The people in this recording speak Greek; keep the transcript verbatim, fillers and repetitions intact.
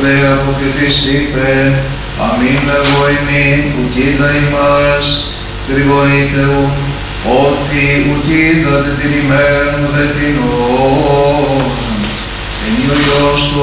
δε αποκριθείς είπε, αμήν λέγω ημίν, ουκίδα ημάς, τριγωνήτεου, ότι ουκίδατε την ημέραν ουδε την ώραν. Εν ο Υιός του